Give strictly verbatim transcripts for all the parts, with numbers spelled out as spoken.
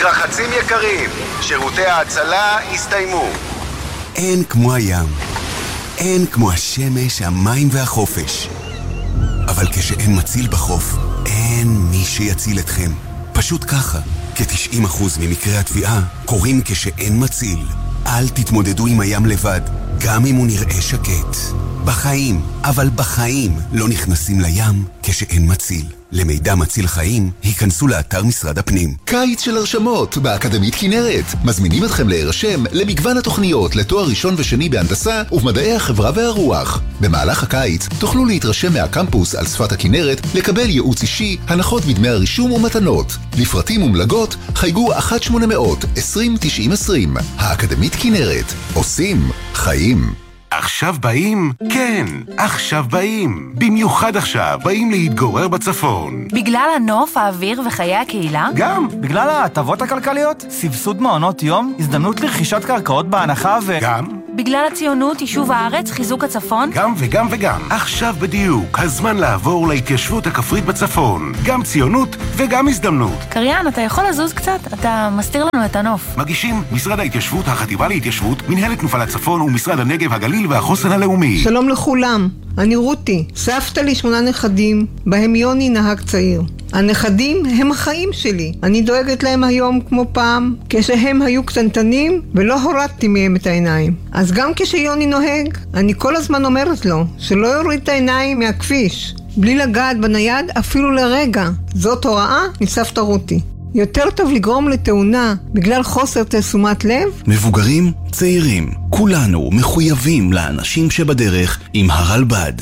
מתרחצים יקרים, שירותי ההצלה הסתיימו. אין כמו הים, אין כמו השמש, המים והחופש. אבל כשאין מציל בחוף, אין מי שיציל אתכם. פשוט ככה, כ-תשעים אחוז ממקרי התביעה קורים כשאין מציל. אל תתמודדו עם הים לבד, גם אם הוא נראה שקט. בחיים, אבל בחיים לא נכנסים לים כשאין מציל. למידע מציל חיים, היכנסו לאתר משרד הפנים. קיץ של הרשמות באקדמית כנרת. מזמינים אתכם להירשם למגוון התוכניות לתואר ראשון ושני בהנדסה ובמדעי החברה והרוח. במהלך הקיץ תוכלו להתרשם מהקמפוס על שפת הכנרת, לקבל ייעוץ אישי, הנחות בדמי הרישום ומתנות. לפרטים ומלגות חייגו אחת שמונה מאות עשרים תשעים עשרים. האקדמית כנרת. עושים חיים. עכשיו באים? כן, עכשיו באים. במיוחד עכשיו באים להתגורר בצפון. בגלל הנוף, האוויר וחיי הקהילה? גם, בגלל ההטבות הכלכליות, סבסוד מעונות יום, הזדמנות לרכישת קרקעות בהנחה ו... גם. בגלל הציונות, יישוב הארץ, חיזוק הצפון? גם וגם וגם. עכשיו בדיוק, הזמן לעבור להתיישבות הכפרית בצפון. גם ציונות וגם הזדמנות. קריין, אתה יכול לזוז קצת? אתה מסתיר לנו את הנוף. מגישים משרד ההתיישבות, החטיבה להתיישבות, מנהלת תנופה לצפון ומשרד הנגב, הגליל והחוסן הלאומי. שלום לכולם, אני רותי. סבתא לי שמונה נכדים, בהם יוני נהג צעיר. הנכדים הם החיים שלי. אני דואגת להם היום כמו פעם, כשהם היו קטנטנים ולא הורדתי מהם את העיניים. אז גם כשיוני נוהג, אני כל הזמן אומרת לו שלא יוריד את העיניים מהכביש, בלי לגעת בנייד אפילו לרגע. זאת הוראה מסבתא רותי. יותר טוב לגרום לתאונה בגלל חוסר תשומת לב. מבוגרים, צעירים, כולנו מחויבים לאנשים שבדרך עם הרלב"ד.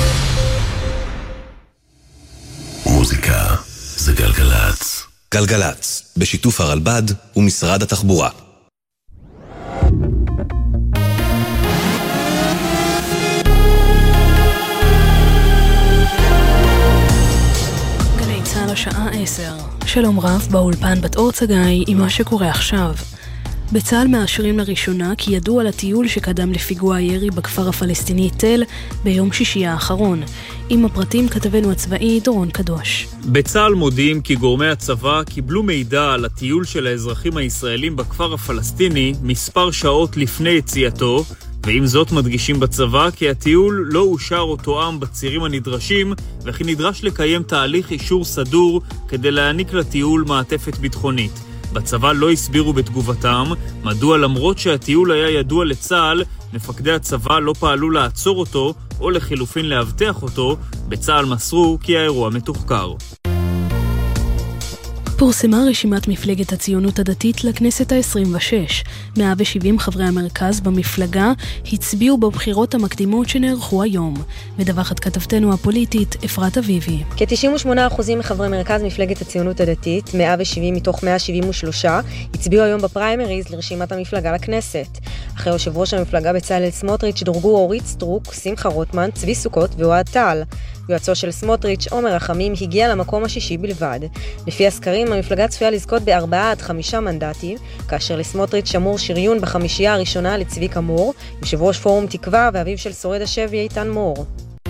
מוזיקה זה גלגלץ. גלגלץ, בשיתוף הרלב"ד ומשרד התחבורה. גלי צהל השעה עשר. שלום רב, באולפן בת אור צגאי עם מה שקורה עכשיו. בצהל מאשרים לראשונה כי ידעו על הטיול שקדם לפיגוע הירי בכפר הפלסטיני תל ביום שישי האחרון. עם הפרטים כתבנו הצבאי דורון קדוש. בצהל מודיעים כי גורמי הצבא קיבלו מידע על הטיול של האזרחים הישראלים בכפר הפלסטיני מספר שעות לפני יציאתו, ועם זאת מדגישים בצבא כי הטיול לא אושר או תואם בצירים הנדרשים, וכי נדרש לקיים תהליך אישור סדור כדי להעניק לטיול מעטפת ביטחונית. בצבא לא הסבירו בתגובתם מדוע למרות שהטיול היה ידוע לצה"ל, מפקדי הצבא לא פעלו לעצור אותו או לחילופין להבטח אותו. בצה"ל מסרו כי האירוע מתוחקר. פורסמה רשימת מפלגת הציונות הדתית לכנסת ה-עשרים ושש. מאה ושבעים חברי המרכז במפלגה הצביעו בבחירות המקדימות שנערכו היום. מדווחת כתבתנו הפוליטית אפרת אביבי. כ-תשעים ושמונה אחוז מחברי מרכז מפלגת הציונות הדתית, מאה ושבעים מתוך מאה שבעים ושלוש, הצביעו היום בפריימריז לרשימת המפלגה לכנסת. אחרי יושב ראש המפלגה בצלאל סמוטריץ' דורגו אורית סטרוק, שמחה רוטמן, צבי סוכות ואוהד טל. יועצו של סמוטריץ' עומר רחמים הגיע למקום השישי בלבד. לפי הסקרים, המפלגה צפויה לזכות בארבעה עד חמישה מנדטים, כאשר לסמוטריץ' שמור שריון בחמישייה הראשונה לצביק אמור, יושב ראש פורום תקווה ואביו של שורד השבי איתן מור.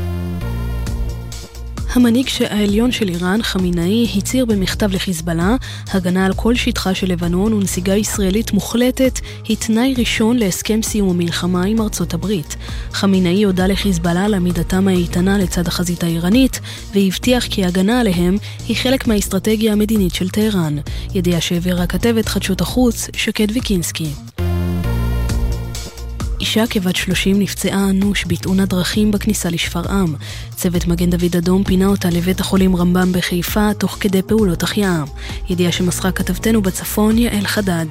המנהיג העליון של איראן, חמינאי, הצהיר במכתב לחיזבאללה, הגנה על כל שטחה של לבנון ונסיגה ישראלית מוחלטת היא תנאי ראשון להסכם סיום המלחמה עם ארצות הברית. חמינאי הודע לחיזבאללה על עמידתם האיתנה לצד החזית האיראנית, והבטיח כי הגנה עליהם היא חלק מהאסטרטגיה המדינית של טהרן. ידיעה שהעבירה כתבת חדשות החוץ שקד ויקינסקי. אישה כבת שלושים נפצעה אנוש בתאונת דרכים בכניסה לשפרעם. צוות מגן דוד אדום פינה אותה לבית החולים רמב"ם בחיפה תוך כדי פעולות החייאה. ידיעה שמסרה כתבתנו בצפון יעל חדד.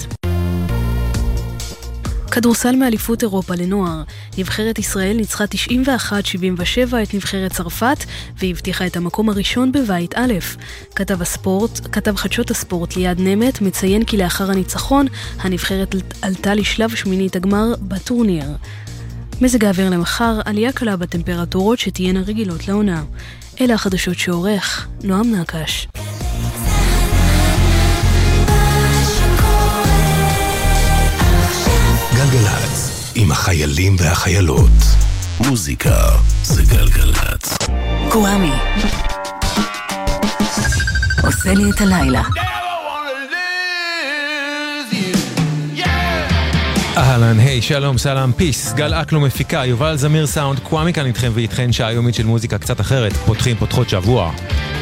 כדורסל מאליפות אירופה לנוער. נבחרת ישראל ניצחה תשעים ואחת שבעים ושבע את נבחרת צרפת והבטיחה את המקום הראשון בבית א'. כתב הספורט, כתב חדשות הספורט ליד נמת מציין כי לאחר הניצחון הנבחרת עלתה לשלב שמינית הגמר בטורניר. מזג האוויר למחר, עלייה קלה בטמפרטורות שתהיינה רגילות לעונה. אלה החדשות שעורך נועם נקש. גלגלץ, עם החיילים והחיילות. מוזיקה זה גלגלץ. קוואמי עושה לי את הלילה. אהלן, היי, שלום, סלאם, פיס, גל אקלו מפיקה, יובל זמיר סאונד, קוואמי כאן איתכם ואיתכן שעה יומית של מוזיקה קצת אחרת, פותחים פותחות שבוע.